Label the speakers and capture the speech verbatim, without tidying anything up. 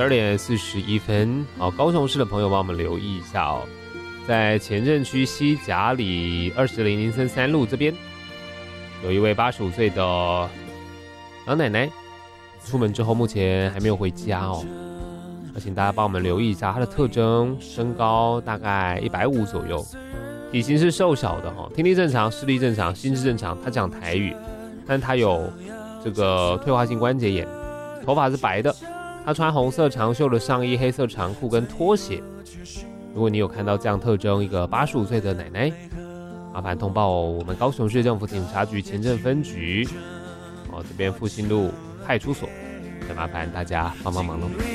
Speaker 1: 十二点四十一分，好，高雄市的朋友帮我们留意一下哦，在前镇区西甲里二十零林森三路这边，有一位八十五岁的老奶奶，出门之后目前还没有回家哦。那请大家帮我们留意一下她的特征，身高大概一百五左右，体型是瘦小的哦，听力正常，视力正常，心智正常。她讲台语，但她有这个退化性关节炎，头发是白的。她穿红色长袖的上衣、黑色长裤跟拖鞋。如果你有看到这样特征，一个八十五岁的奶奶，麻烦通报我们高雄市政府警察局前镇分局哦，这边复兴路派出所，再麻烦大家帮帮忙喽。